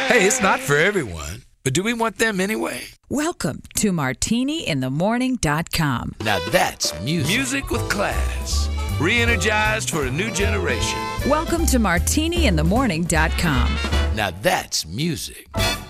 Hey, it's not for everyone, but do we want them anyway? Welcome to MartiniInTheMorning.com. Now that's music. Music with class. Re-energized for a new generation. Welcome to MartiniInTheMorning.com. Now that's music.